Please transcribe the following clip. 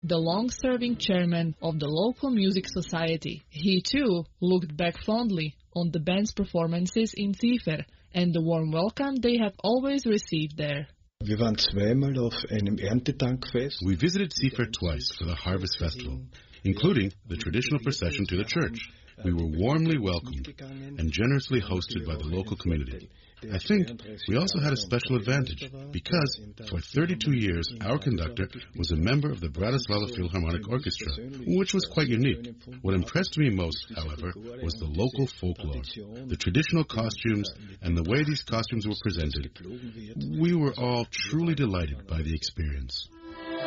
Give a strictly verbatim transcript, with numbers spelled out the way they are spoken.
the long-serving chairman of the local music society. He too looked back fondly on the band's performances in Zifer and the warm welcome they have always received there. Wir waren zweimal auf einem Erntedankfest. We visited Zifer twice for the Harvest Festival, including the traditional procession to the church. We were warmly welcomed and generously hosted by the local community. I think we also had a special advantage because for thirty-two years our conductor was a member of the Bratislava Philharmonic Orchestra, which was quite unique. What impressed me most, however, was the local folklore, the traditional costumes, and the way these costumes were presented. We were all truly delighted by the experience.